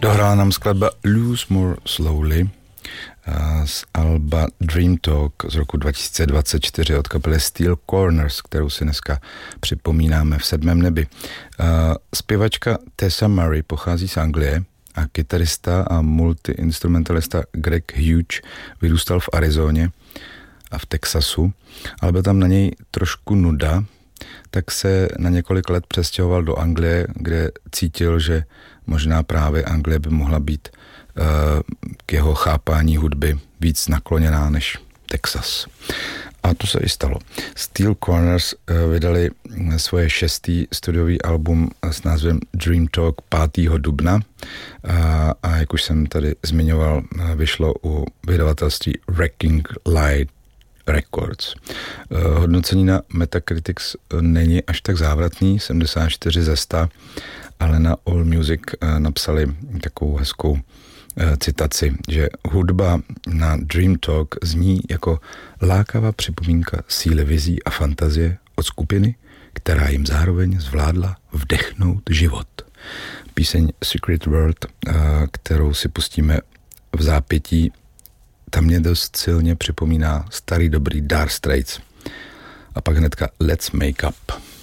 Dohrála nám skladba Lose More Slowly z alba Dream Talk z roku 2024 od kapely Steel Corners, kterou si dneska připomínáme v 7. nebi. Zpěvačka Tessa Murray pochází z Anglie a kytarista a multiinstrumentalista Greg Hughes vyrůstal v Arizoně a v Texasu, ale byl tam na něj trošku nuda, tak se na několik let přestěhoval do Anglie, kde cítil, že možná právě Anglie by mohla být k jeho chápání hudby víc nakloněná než Texas. A to se i stalo. Steel Corners vydali svoje 6. studiový album s názvem Dream Talk 5. dubna a jak už jsem tady zmiňoval, vyšlo u vydavatelství Wrecking Light Records. Hodnocení na Metacritics není až tak závratný, 74 ze 100, ale na All Music napsali takovou hezkou citaci, že hudba na Dream Talk zní jako lákavá připomínka síly vizí a fantazie od skupiny, která jim zároveň zvládla vdechnout život. Píseň Secret World, kterou si pustíme v zápětí, ta mě dost silně připomíná starý dobrý Dire Straits. A pak hnedka Let's Make Up.